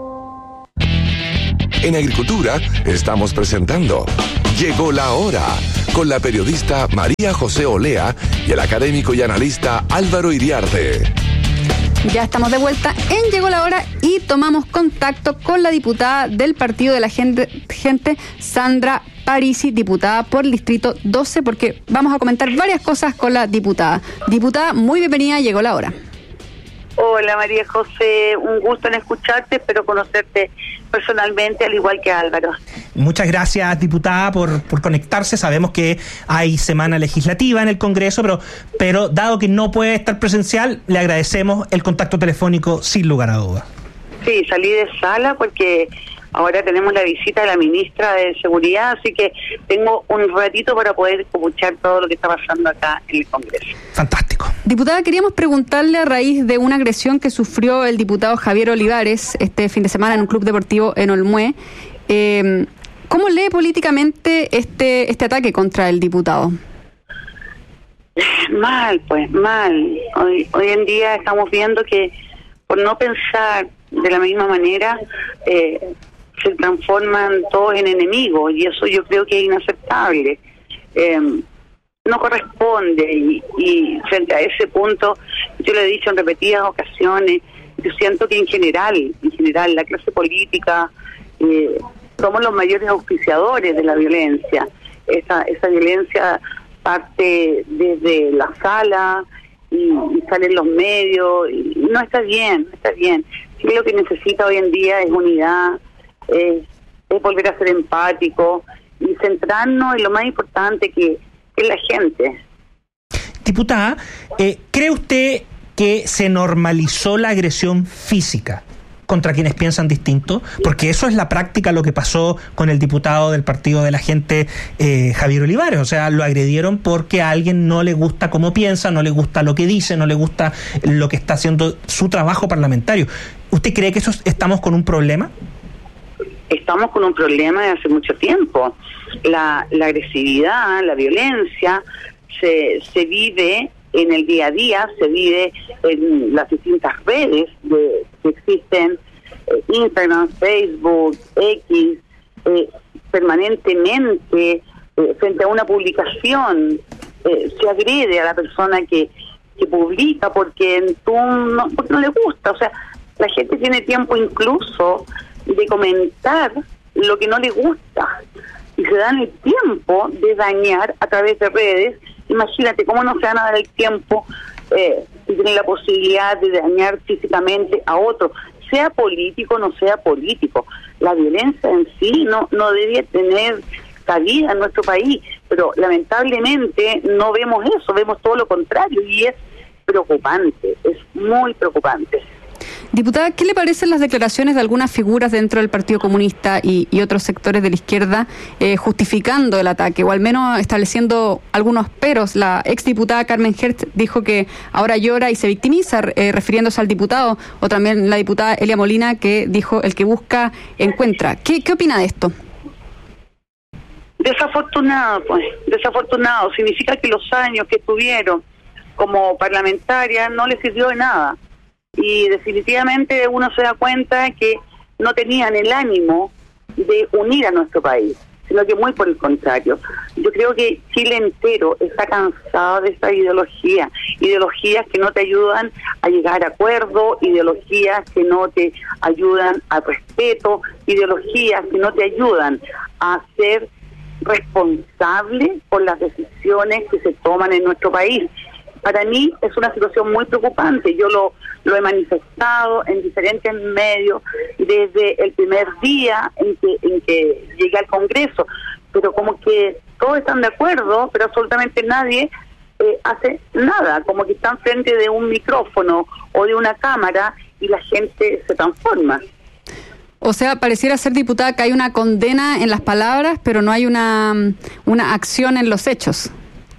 En Agricultura estamos presentando Llegó la Hora, con la periodista María José Olea y el académico y analista Álvaro Iriarte. Ya estamos de vuelta en Llegó la Hora y tomamos contacto con la diputada del Partido de la Gente, gente Sandra Parisi, diputada por el Distrito doce, porque vamos a comentar varias cosas con la diputada. Diputada, muy bienvenida, Llegó la Hora. Hola María José, un gusto en escucharte, espero conocerte personalmente, al igual que Álvaro. Muchas gracias, diputada, por, por conectarse. Sabemos que hay semana legislativa en el Congreso, pero, pero dado que no puede estar presencial, le agradecemos el contacto telefónico sin lugar a dudas. Sí, salí de sala porque ahora tenemos la visita de la ministra de Seguridad, así que tengo un ratito para poder escuchar todo lo que está pasando acá en el Congreso. Fantástico. Diputada, queríamos preguntarle a raíz de una agresión que sufrió el diputado Javier Olivares este fin de semana en un club deportivo en Olmué. Eh, ¿Cómo lee políticamente este este ataque contra el diputado? Mal, pues, mal. Hoy, hoy en día estamos viendo que por no pensar de la misma manera, eh, se transforman todos en enemigos, y eso yo creo que es inaceptable. Eh, no corresponde, y, y frente a ese punto, yo lo he dicho en repetidas ocasiones, yo siento que en general, en general, la clase política, eh, somos los mayores auspiciadores de la violencia. Esa, esa violencia parte desde la sala y, y sale en los medios, y no está bien, no está bien. Sí, lo que necesita hoy en día es unidad, es, es volver a ser empático y centrarnos en lo más importante, que, que es la gente. Diputada, eh, ¿cree usted que se normalizó la agresión física contra quienes piensan distinto? Porque eso es la práctica, lo que pasó con el diputado del Partido de la Gente, eh, Javier Olivares. O sea, lo agredieron porque a alguien no le gusta cómo piensa, no le gusta lo que dice, no le gusta lo que está haciendo su trabajo parlamentario. ¿Usted cree que eso estamos con un problema? Estamos con un problema de hace mucho tiempo. La, la agresividad, la violencia se, se vive en el día a día, se vive en las distintas redes de, que existen, eh, Instagram, Facebook, X, eh, permanentemente, eh, frente a una publicación, eh, se agrede a la persona que, que publica porque, tú no, porque no le gusta. O sea, la gente tiene tiempo incluso de comentar lo que no le gusta, y se dan el tiempo de dañar a través de redes. Imagínate cómo no se van a dar el tiempo eh, si tienen la posibilidad de dañar físicamente a otro, sea político o no sea político. La violencia en sí no, no debe tener cabida en nuestro país, pero lamentablemente no vemos eso, vemos todo lo contrario, y es preocupante, es muy preocupante. Diputada, ¿qué le parecen las declaraciones de algunas figuras dentro del Partido Comunista y, y otros sectores de la izquierda eh, justificando el ataque, o al menos estableciendo algunos peros? La exdiputada Carmen Hertz dijo que ahora llora y se victimiza, eh, refiriéndose al diputado, o también la diputada Elia Molina, que dijo el que busca encuentra. ¿Qué, qué opina de esto? Desafortunado, pues, desafortunado. Significa que los años que estuvieron como parlamentaria no le sirvió de nada. Y definitivamente uno se da cuenta que no tenían el ánimo de unir a nuestro país, sino que muy por el contrario. Yo creo que Chile entero está cansado de esta ideología, ideologías que no te ayudan a llegar a acuerdo, ideologías que no te ayudan al respeto, ideologías que no te ayudan a ser responsable por las decisiones que se toman en nuestro país. Para mí es una situación muy preocupante. Yo lo, lo he manifestado en diferentes medios desde el primer día en que, en que llegué al Congreso, pero como que todos están de acuerdo, pero absolutamente nadie eh, hace nada, como que están frente de un micrófono o de una cámara y la gente se transforma. O sea, pareciera ser, diputada, que hay una condena en las palabras, pero no hay una, una acción en los hechos.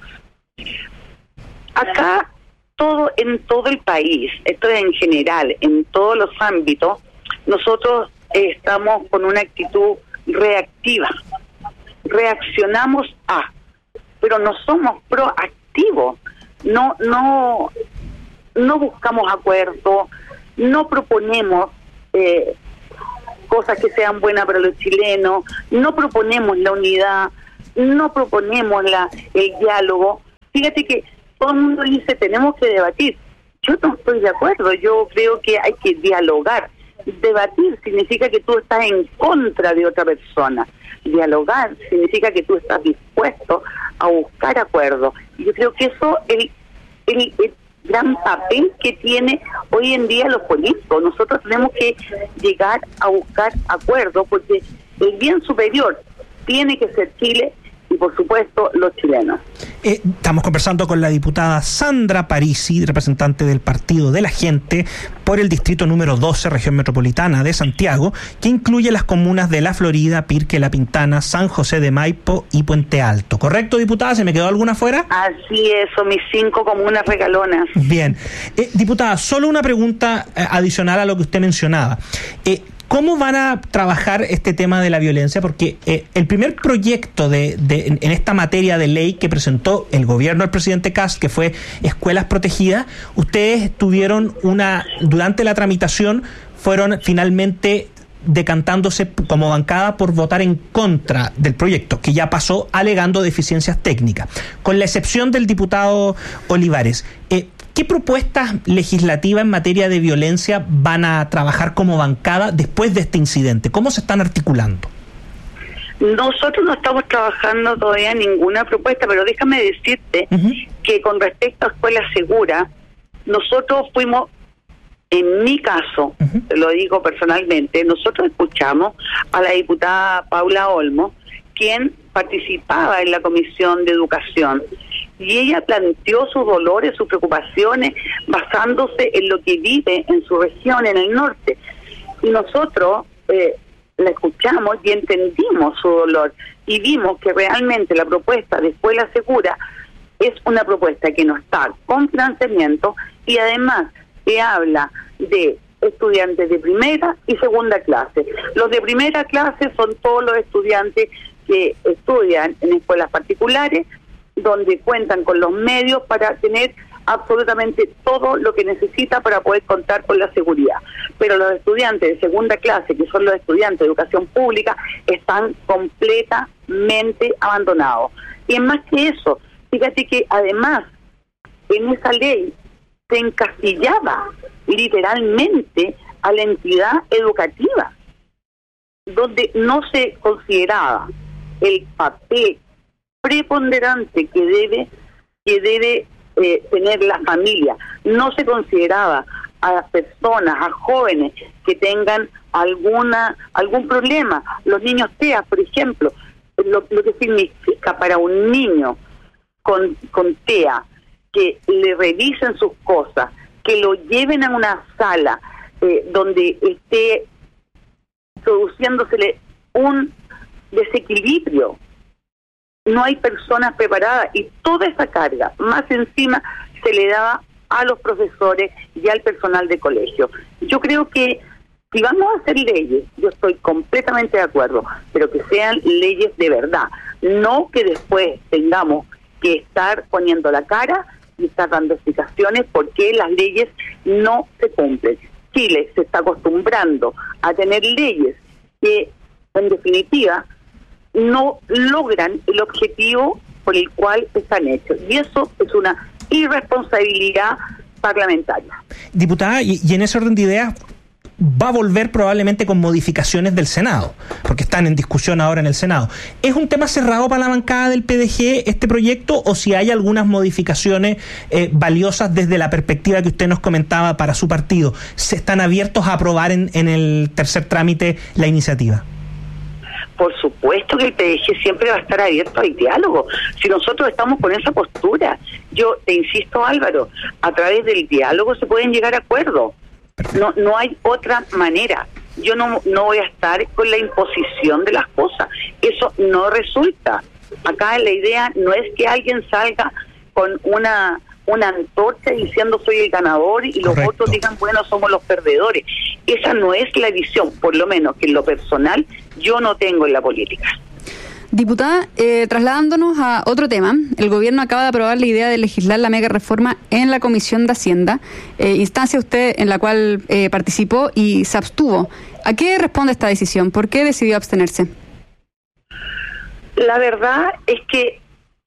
Acá, todo en todo el país, esto es en general, en todos los ámbitos, nosotros eh, estamos con una actitud reactiva. Reaccionamos a, pero no somos proactivos. No, no, no buscamos acuerdos, no proponemos eh, cosas que sean buenas para los chilenos, no proponemos la unidad, no proponemos la el diálogo. Fíjate que todo el mundo dice, tenemos que debatir. Yo no estoy de acuerdo, yo creo que hay que dialogar. Debatir significa que tú estás en contra de otra persona. Dialogar significa que tú estás dispuesto a buscar acuerdos. Y yo creo que eso es el, el, el gran papel que tiene hoy en día los políticos. Nosotros tenemos que llegar a buscar acuerdos porque el bien superior tiene que ser Chile y, por supuesto, los chilenos. Eh, estamos conversando con la diputada Sandra Parisi, representante del Partido de la Gente por el distrito número doce, región metropolitana de Santiago, que incluye las comunas de La Florida, Pirque, La Pintana, San José de Maipo y Puente Alto. ¿Correcto, diputada? ¿Se me quedó alguna fuera? Así es, son mis cinco comunas regalonas. Bien. Eh, diputada, solo una pregunta eh, adicional a lo que usted mencionaba. Eh, ¿Cómo van a trabajar este tema de la violencia? Porque eh, el primer proyecto de, de en, en esta materia de ley que presentó el gobierno del presidente Kast, que fue Escuelas Protegidas, ustedes tuvieron una, durante la tramitación, fueron finalmente decantándose como bancada por votar en contra del proyecto, que ya pasó alegando deficiencias técnicas. Con la excepción del diputado Olivares, eh, ¿qué propuestas legislativas en materia de violencia van a trabajar como bancada después de este incidente? ¿Cómo se están articulando? Nosotros no estamos trabajando todavía ninguna propuesta, pero déjame decirte uh-huh. que con respecto a Escuela Segura, nosotros fuimos, en mi caso, uh-huh. te lo digo personalmente, nosotros escuchamos a la diputada Paula Olmo, quien participaba en la Comisión de Educación, y ella planteó sus dolores, sus preocupaciones, basándose en lo que vive en su región, en el norte. Y nosotros eh, la escuchamos y entendimos su dolor, y vimos que realmente la propuesta de Escuela Segura es una propuesta que no está con financiamiento, y además que habla de estudiantes de primera y segunda clase. Los de primera clase son todos los estudiantes que estudian en escuelas particulares, donde cuentan con los medios para tener absolutamente todo lo que necesita para poder contar con la seguridad. Pero los estudiantes de segunda clase, que son los estudiantes de educación pública, están completamente abandonados. Y es más que eso, fíjate que además en esa ley se encasillaba literalmente a la entidad educativa, donde no se consideraba el papel preponderante que debe que debe eh, tener la familia. No se consideraba a las personas, a jóvenes que tengan alguna algún problema. Los niños T E A, por ejemplo, lo, lo que significa para un niño con, con T E A que le revisen sus cosas, que lo lleven a una sala eh, donde esté produciéndosele un desequilibrio. No hay personas preparadas y toda esa carga, más encima, se le daba a los profesores y al personal de colegio. Yo creo que si vamos a hacer leyes, yo estoy completamente de acuerdo, pero que sean leyes de verdad, no que después tengamos que estar poniendo la cara y está dando explicaciones por qué las leyes no se cumplen. Chile se está acostumbrando a tener leyes que, en definitiva, no logran el objetivo por el cual están hechos. Y eso es una irresponsabilidad parlamentaria. Diputada, y, y en ese orden de ideas, va a volver probablemente con modificaciones del Senado, porque están en discusión ahora en el Senado. ¿Es un tema cerrado para la bancada del P D G este proyecto, o si hay algunas modificaciones eh, valiosas desde la perspectiva que usted nos comentaba para su partido, se están abiertos a aprobar en, en el tercer trámite la iniciativa? Por supuesto que el P D G siempre va a estar abierto al diálogo. Si nosotros estamos con esa postura, yo te insisto, Álvaro, a través del diálogo se pueden llegar a acuerdos. No, no hay otra manera. Yo no, no voy a estar con la imposición de las cosas. Eso no resulta. Acá la idea no es que alguien salga con una una antorcha diciendo soy el ganador y los Correcto. Otros digan, bueno, somos los perdedores. Esa no es la visión, por lo menos que en lo personal yo no tengo en la política. Diputada, eh, trasladándonos a otro tema, el gobierno acaba de aprobar la idea de legislar la mega reforma en la Comisión de Hacienda, eh, instancia usted en la cual eh, participó y se abstuvo. ¿A qué responde esta decisión? ¿Por qué decidió abstenerse? La verdad es que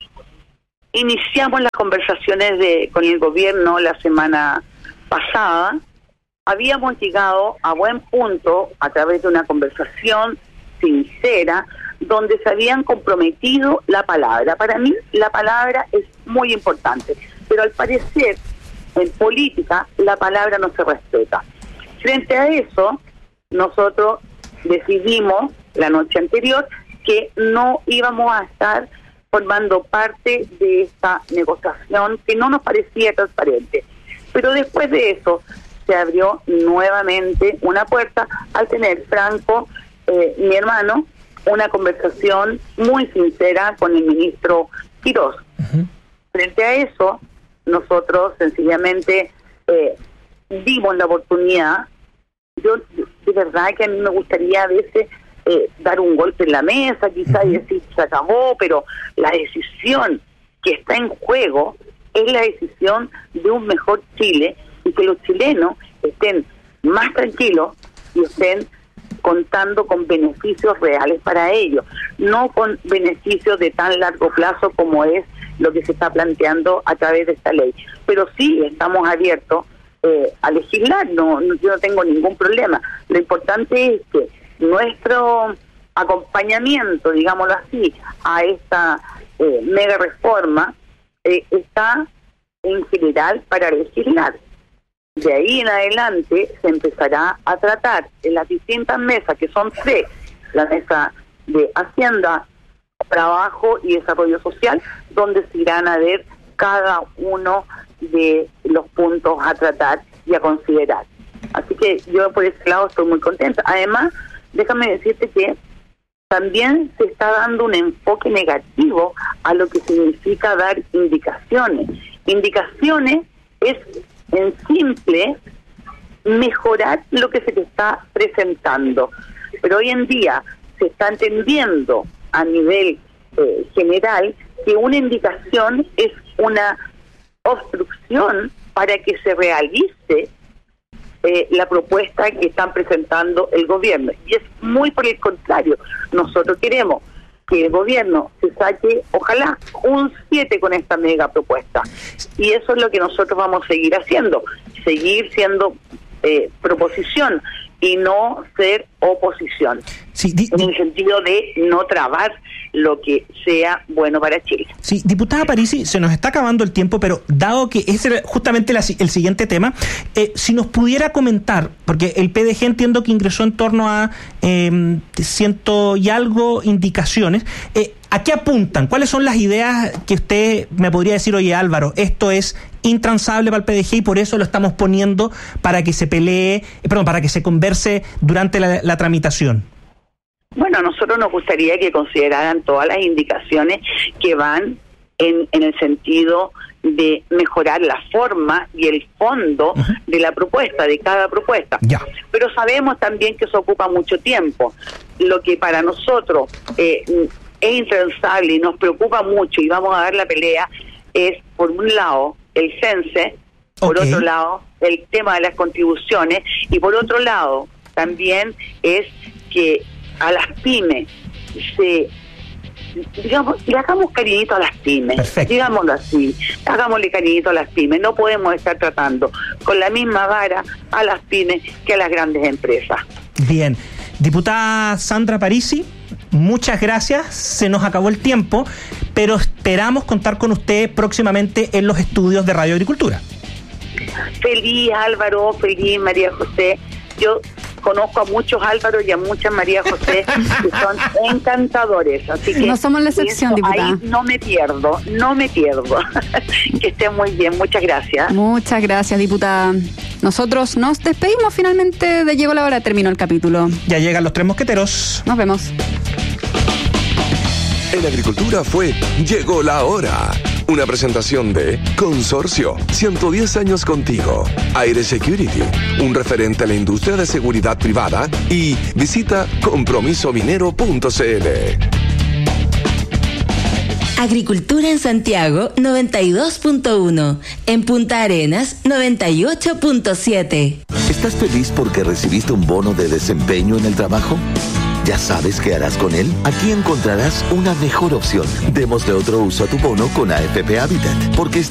iniciamos las conversaciones de con el gobierno la semana pasada. Habíamos llegado a buen punto a través de una conversación sincera, donde se habían comprometido la palabra. Para mí la palabra es muy importante, pero al parecer en política la palabra no se respeta. Frente a eso, nosotros decidimos la noche anterior que no íbamos a estar formando parte de esta negociación que no nos parecía transparente. Pero después de eso se abrió nuevamente una puerta al tener Franco, eh, mi hermano, una conversación muy sincera con el ministro Quirós. Uh-huh. Frente a eso, nosotros sencillamente eh, dimos la oportunidad. Yo, de verdad que a mí me gustaría a veces eh, dar un golpe en la mesa, quizás, uh-huh. y decir, se acabó, pero la decisión que está en juego es la decisión de un mejor Chile, y que los chilenos estén más tranquilos y estén contando con beneficios reales para ellos, no con beneficios de tan largo plazo como es lo que se está planteando a través de esta ley. Pero sí estamos abiertos eh, a legislar, no, no, yo no tengo ningún problema. Lo importante es que nuestro acompañamiento, digámoslo así, a esta eh, mega reforma eh, está en general para legislar. De ahí en adelante se empezará a tratar en las distintas mesas, que son tres: la mesa de Hacienda, Trabajo y Desarrollo Social, donde se irán a ver cada uno de los puntos a tratar y a considerar. Así que yo por ese lado estoy muy contenta. Además, déjame decirte que también se está dando un enfoque negativo a lo que significa dar indicaciones. Indicaciones es, en simple, mejorar lo que se te está presentando. Pero hoy en día se está entendiendo a nivel eh, general que una indicación es una obstrucción para que se realice eh, la propuesta que están presentando el gobierno. Y es muy por el contrario. Nosotros queremos que el gobierno se saque, ojalá, un siete con esta mega propuesta. Y eso es lo que nosotros vamos a seguir haciendo, seguir siendo eh, proposición y no ser oposición. Sí, di, en el sentido de no trabar lo que sea bueno para Chile. Sí, diputada Parisi, se nos está acabando el tiempo, pero dado que ese es justamente la, el siguiente tema, eh, si nos pudiera comentar, porque el P D G entiendo que ingresó en torno a eh, ciento y algo indicaciones, eh, ¿a qué apuntan? ¿Cuáles son las ideas que usted me podría decir, oye Álvaro, esto es intransable para el P D G y por eso lo estamos poniendo para que se pelee, eh, perdón, para que se converse durante la, la tramitación? Bueno, a nosotros nos gustaría que consideraran todas las indicaciones que van en, en el sentido de mejorar la forma y el fondo uh-huh. de la propuesta, de cada propuesta. Ya. Pero sabemos también que eso ocupa mucho tiempo. Lo que para nosotros eh, es intransable y nos preocupa mucho y vamos a dar la pelea es, por un lado, el CENSE, por Ok. otro lado, el tema de las contribuciones, y por otro lado, también es que a las pymes se, digamos, le hagamos cariñito a las pymes, Perfecto. digámoslo así, hagámosle cariñito a las pymes. No podemos estar tratando con la misma vara a las pymes que a las grandes empresas. Bien. Diputada Sandra Parisi, muchas gracias. Se nos acabó el tiempo, pero esperamos contar con usted próximamente en los estudios de Radio Agricultura. Feliz Álvaro, feliz María José. Yo conozco a muchos Álvaro y a muchas María José que son encantadores, así que no somos la excepción, eso, diputada. ahí no me pierdo, no me pierdo. Que estén muy bien, muchas gracias. Muchas gracias, diputada. Nosotros nos despedimos finalmente de Llegó la Hora, terminó el capítulo. Ya llegan los tres mosqueteros. Nos vemos. En Agricultura fue Llegó la Hora. Una presentación de Consorcio, ciento diez años contigo. Aire Security, un referente a la industria de seguridad privada. Y visita compromiso minero punto c l. Agricultura en Santiago noventa y dos punto uno. En Punta Arenas noventa y ocho punto siete. ¿Estás feliz porque recibiste un bono de desempeño en el trabajo? ¿Ya sabes qué harás con él? Aquí encontrarás una mejor opción. Démosle otro uso a tu bono con A F P Habitat, porque